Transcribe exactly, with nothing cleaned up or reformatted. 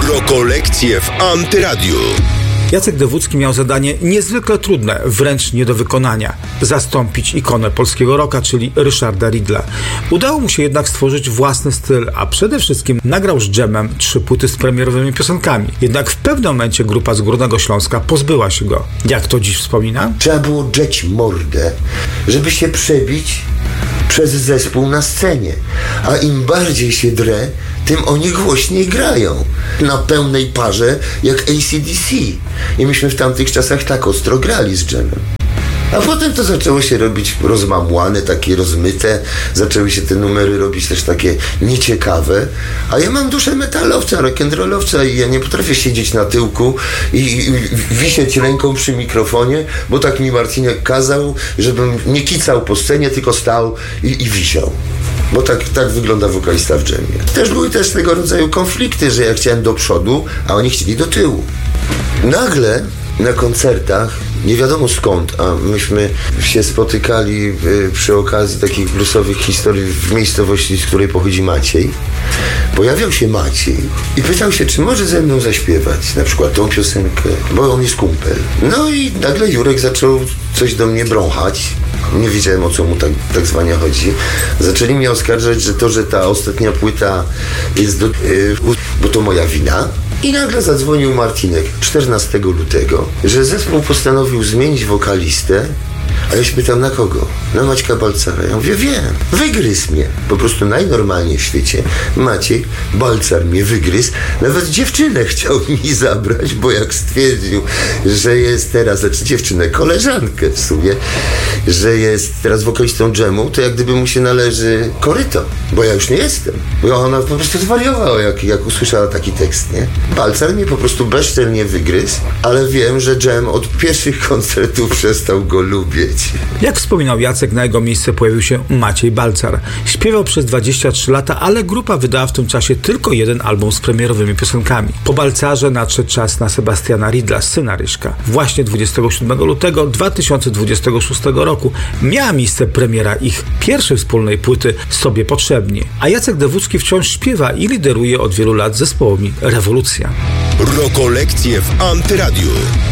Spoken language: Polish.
Rokolekcje w Antyradiu. Jacek Dewódzki miał zadanie niezwykle trudne, wręcz nie do wykonania. Zastąpić ikonę polskiego rocka, czyli Ryszarda Ridla. Udało mu się jednak stworzyć własny styl, a przede wszystkim nagrał z Dżemem trzy płyty z premierowymi piosenkami. Jednak w pewnym momencie grupa z Górnego Śląska pozbyła się go. Jak to dziś wspomina? Trzeba było drzeć mordę, żeby się przebić przez zespół na scenie. A im bardziej się drę, tym oni głośniej grają. Na pełnej parze jak A C D C. I myśmy w tamtych czasach tak ostro grali z Dżemem. A potem to zaczęło się robić rozmamłane, takie rozmyte. Zaczęły się te numery robić też takie nieciekawe. A ja mam duszę metalowca, rock'n'rollowca i ja nie potrafię siedzieć na tyłku i, i, i wisieć ręką przy mikrofonie, bo tak mi Marcinek kazał, żebym nie kicał po scenie, tylko stał i, i wisiał. Bo tak, tak wygląda wokalista w dżemie. Też były też tego rodzaju konflikty, że ja chciałem do przodu, a oni chcieli do tyłu. Nagle na koncertach, nie wiadomo skąd, a myśmy się spotykali przy okazji takich bluesowych historii w miejscowości, z której pochodzi Maciej. Pojawiał się Maciej i pytał się, czy może ze mną zaśpiewać na przykład tą piosenkę, bo on jest kumpel. No i nagle Jurek zaczął coś do mnie brąchać. Nie wiedziałem, o co mu tak, tak zwanie chodzi. Zaczęli mnie oskarżać, że to, że ta ostatnia płyta jest do, yy, bo to moja wina. I nagle zadzwonił Marcinek czternastego lutego, że zespół postanowił zmienić wokalistę. A ja się pytam, na kogo? Na Maćka Balcara. Ja mówię, wiem, wygryzł mnie. Po prostu najnormalniej w świecie Maciej Balcar mnie wygryzł. Nawet dziewczynę chciał mi zabrać, bo jak stwierdził, że jest teraz, znaczy dziewczynę, koleżankę w sumie, że jest teraz wokalistą dżemu, to jak gdyby mu się należy koryto, bo ja już nie jestem. Bo ona po prostu zwariowała, jak, jak usłyszała taki tekst, nie? Balcar mnie po prostu bezczelnie wygryzł, ale wiem, że dżem od pierwszych koncertów przestał go lubić. Jak wspominał Jacek, na jego miejsce pojawił się Maciej Balcar. Śpiewał przez dwadzieścia trzy lata, ale grupa wydała w tym czasie tylko jeden album z premierowymi piosenkami. Po Balcarze nadszedł czas na Sebastiana Ridla, syna Ryśka. Właśnie dwudziestego siódmego lutego dwa tysiące dwudziestego szóstego roku miała miejsce premiera ich pierwszej wspólnej płyty Sobie Potrzebni. A Jacek Dewódzki wciąż śpiewa i lideruje od wielu lat zespołowi Rewolucja. Rokolekcje w Antyradiu.